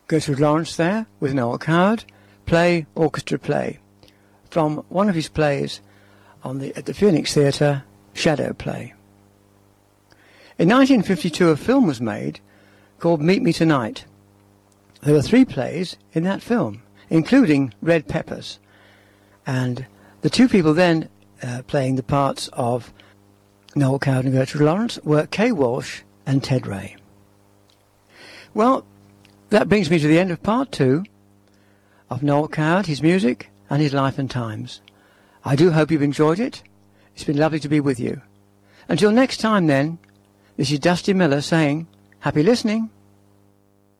Gertrude Lawrence there with Noel Coward, play, orchestra play, from one of his plays at the Phoenix Theatre, Shadow Play. In 1952 a film was made called Meet Me Tonight. There were 3 plays in that film, including Red Peppers, and the 2 people then playing the parts of Noel Coward and Gertrude Lawrence were Kay Walsh and Ted Ray. Well, that brings me to the end of part 2 of Noel Coward, his music and his life and times. I do hope you've enjoyed it. It's been lovely to be with you. Until next time then, this is Dusty Miller saying, happy listening.